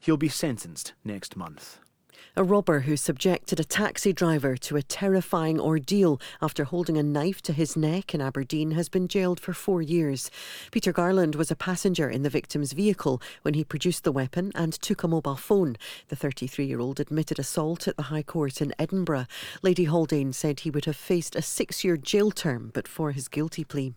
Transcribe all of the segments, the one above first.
He'll be sentenced next month. A robber who subjected a taxi driver to a terrifying ordeal after holding a knife to his neck in Aberdeen has been jailed for 4 years. Peter Garland was a passenger in the victim's vehicle when he produced the weapon and took a mobile phone. The 33-year-old admitted assault at the High Court in Edinburgh. Lady Haldane said he would have faced a 6-year jail term but for his guilty plea.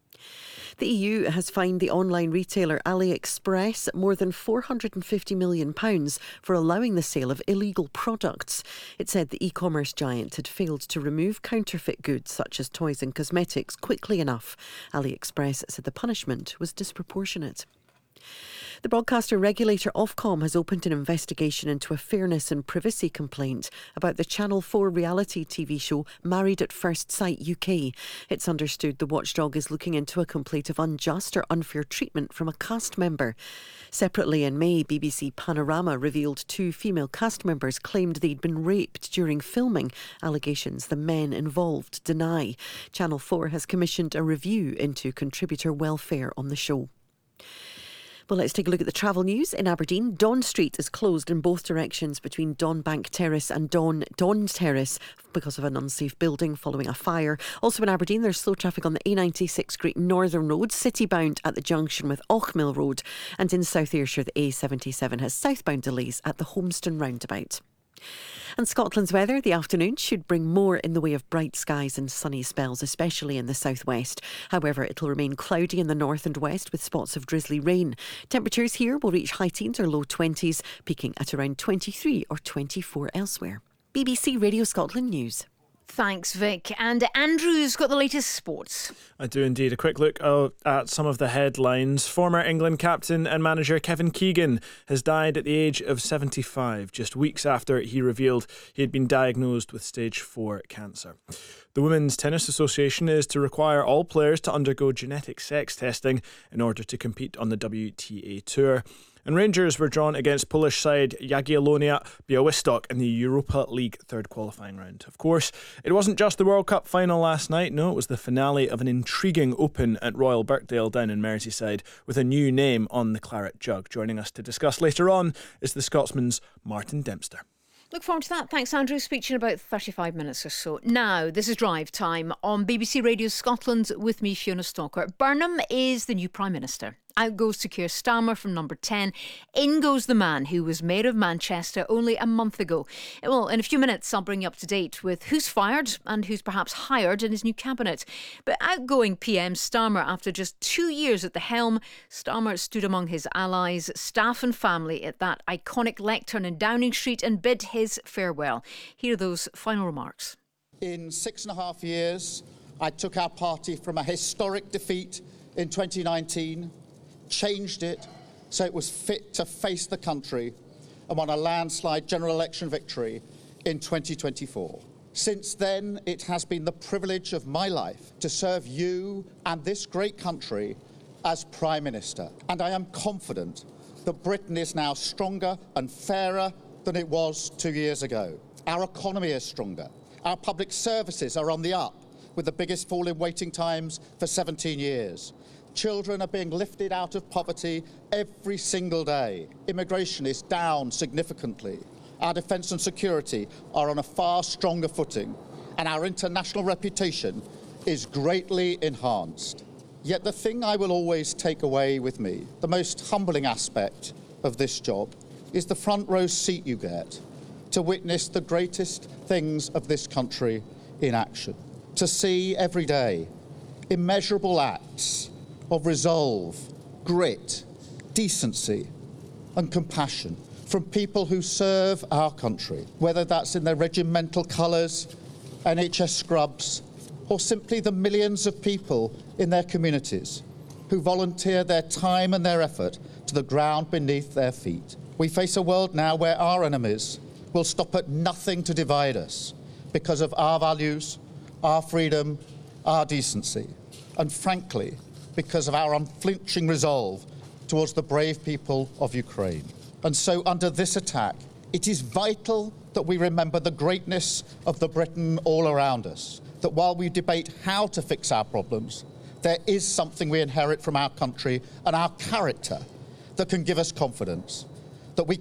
The EU has fined the online retailer AliExpress more than £450 million for allowing the sale of illegal products. It said the e-commerce giant had failed to remove counterfeit goods such as toys and cosmetics quickly enough. AliExpress said the punishment was disproportionate. The broadcaster regulator Ofcom has opened an investigation into a fairness and privacy complaint about the Channel 4 reality TV show Married at First Sight UK. It's understood the watchdog is looking into a complaint of unjust or unfair treatment from a cast member. Separately in May, BBC Panorama revealed 2 female cast members claimed they'd been raped during filming, allegations the men involved deny. Channel 4 has commissioned a review into contributor welfare on the show. Well, let's take a look at the travel news in Aberdeen. Don Street is closed in both directions between Donbank Terrace and Don Terrace because of an unsafe building following a fire. Also in Aberdeen, there's slow traffic on the A96 Great Northern Road, city-bound at the junction with Auchmill Road. And in South Ayrshire, the A77 has southbound delays at the Holmeston roundabout. And Scotland's weather, the afternoon should bring more in the way of bright skies and sunny spells, especially in the southwest. However, it'll remain cloudy in the north and west with spots of drizzly rain. Temperatures here will reach high teens or low 20s, peaking at around 23 or 24 elsewhere. BBC Radio Scotland News. Thanks, Vic. And Andrew's got the latest sports. I do indeed. A quick look at some of the headlines. Former England captain and manager Kevin Keegan has died at the age of 75, just weeks after he revealed he had been diagnosed with stage 4 cancer. The Women's Tennis Association is to require all players to undergo genetic sex testing in order to compete on the WTA Tour. And Rangers were drawn against Polish side Jagiellonia Białystok in the Europa League third qualifying round. Of course, it wasn't just the World Cup final last night. No, it was the finale of an intriguing Open at Royal Birkdale down in Merseyside with a new name on the claret jug. Joining us to discuss later on is the Scotsman's Martin Dempster. Look forward to that. Thanks, Andrew. Speak to you in about 35 minutes or so. Now, this is Drive Time on BBC Radio Scotland with me, Fiona Stalker. Burnham is the new Prime Minister. Out goes Sir Keir Starmer from number 10. In goes the man who was Mayor of Manchester only a month ago. Well, in a few minutes, I'll bring you up to date with who's fired and who's perhaps hired in his new cabinet. But outgoing PM Starmer, after just 2 years at the helm, Starmer stood among his allies, staff and family at that iconic lectern in Downing Street and bid his farewell. Here are those final remarks. In 6.5 years, I took our party from a historic defeat in 2019, changed it so it was fit to face the country, and won a landslide general election victory in 2024. Since then, it has been the privilege of my life to serve you and this great country as Prime Minister. And I am confident that Britain is now stronger and fairer than it was 2 years ago. Our economy is stronger. Our public services are on the up, with the biggest fall in waiting times for 17 years. Children are being lifted out of poverty every single day. Immigration is down significantly. Our defence and security are on a far stronger footing, and our international reputation is greatly enhanced. Yet the thing I will always take away with me, the most humbling aspect of this job, is the front row seat you get to witness the greatest things of this country in action. To see every day immeasurable acts of resolve, grit, decency and compassion from people who serve our country, whether that's in their regimental colours, NHS scrubs, or simply the millions of people in their communities who volunteer their time and their effort to the ground beneath their feet. We face a world now where our enemies will stop at nothing to divide us because of our values, our freedom, our decency, and frankly, because of our unflinching resolve towards the brave people of Ukraine. And so under this attack, it is vital that we remember the greatness of the Britain all around us, that while we debate how to fix our problems, there is something we inherit from our country and our character that can give us confidence.